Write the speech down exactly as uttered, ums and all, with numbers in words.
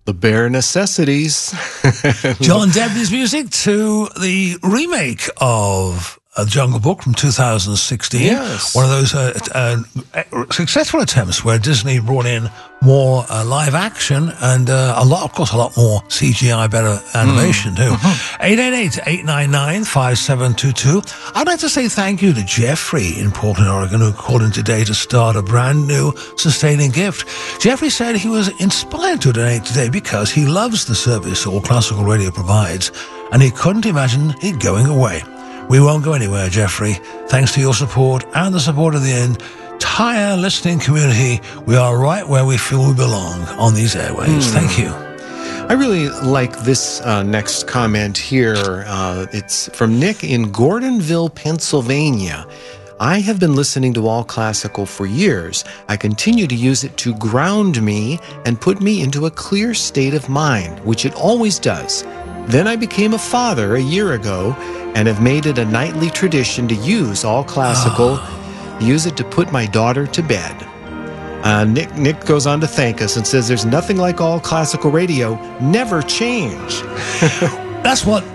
The bare necessities. John Debney's music to the remake of uh, Jungle Book from two thousand sixteen. Yes. One of those uh, uh, successful attempts where Disney brought in more uh, live action and uh, a lot, of course, a lot more C G I, better animation, mm. too. Mm-hmm. eight eight eight, eight nine nine, five seven two two. I'd like to say thank you to Jeffrey in Portland, Oregon, who called in today to start a brand new sustaining gift. Jeffrey said he was inspired to donate today because he loves the service All Classical Radio provides, and he couldn't imagine it going away. We won't go anywhere, Jeffrey. Thanks to your support and the support of the entire listening community, we are right where we feel we belong on these airwaves. Mm. Thank you. I really like this uh, next comment here. Uh, it's from Nick in Gordonville, Pennsylvania. I have been listening to All Classical for years. I continue to use it to ground me and put me into a clear state of mind, which it always does. Then I became a father a year ago and have made it a nightly tradition to use All Classical, oh. use it to put my daughter to bed. Uh, Nick, Nick goes on to thank us and says, there's nothing like All Classical Radio. Never change. That's what